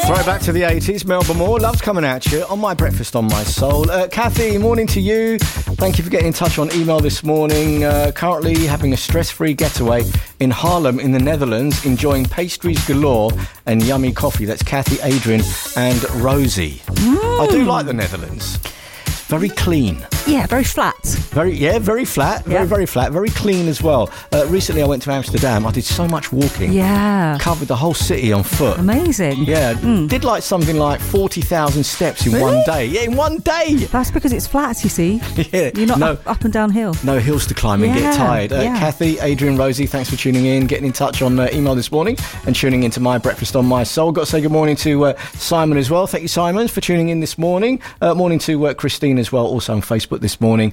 Back to the 80s, Melbourne Moore loves coming at you on My Breakfast on My Soul. Kathy, morning to you. Thank you for getting in touch on email this morning. Currently having a stress-free getaway in Haarlem in the Netherlands, enjoying pastries galore and yummy coffee. That's Kathy, Adrian and Rosie. I do like the Netherlands. Very clean. Yeah, very flat. Very flat. Very flat. Very clean as well. Recently, I went to Amsterdam. I did so much walking. Yeah. Covered the whole city on foot. Amazing. Yeah. Did like something like 40,000 steps in one day. Yeah, in one day. That's because it's flat, you see. Yeah. You're not up and down hill. No hills to climb and get tired. Kathy, Adrian, Rosie, thanks for tuning in, getting in touch on email this morning and tuning into My Breakfast on My Soul. Got to say good morning to Simon as well. Thank you, Simon, for tuning in this morning. Morning to Christine as well, also on Facebook this morning.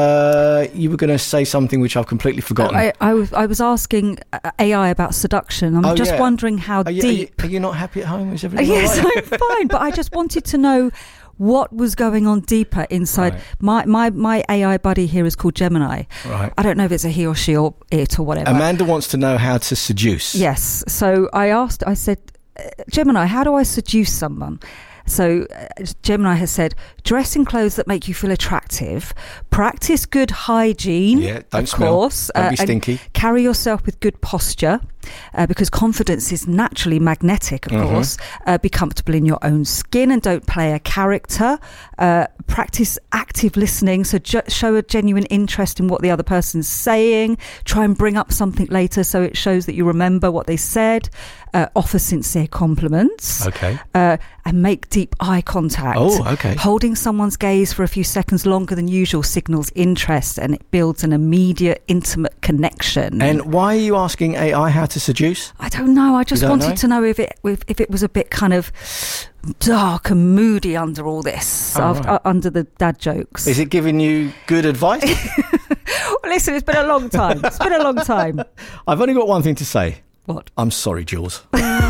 You were going to say something which I've completely forgotten. I was asking AI about seduction. I'm just wondering how deep. Are you not happy at home? Is everything yes, all right? I'm fine, but I just wanted to know what was going on deeper inside. Right. My AI buddy here is called Gemini. Right. I don't know if it's a he or she or it or whatever. Amanda wants to know how to seduce. Yes. So I said, Gemini, how do I seduce someone? So Gemini has said, dress in clothes that make you feel attractive, practice good hygiene, don't of smell. course, don't be stinky, and carry yourself with good posture, because confidence is naturally magnetic, of course. Be comfortable in your own skin and don't play a character. Practice active listening, so show a genuine interest in what the other person's saying. Try and bring up something later so it shows that you remember what they said. Offer sincere compliments. Okay. And make deep eye contact. Oh, okay. Holding someone's gaze for a few seconds longer than usual signals interest, and it builds an immediate, intimate connection. And why are you asking AI how to seduce? I don't know. I just wanted to know if it was a bit kind of dark and moody under all this, under the dad jokes. Is it giving you good advice? Well, listen, it's been a long time. I've only got one thing to say. What? I'm sorry, Jules.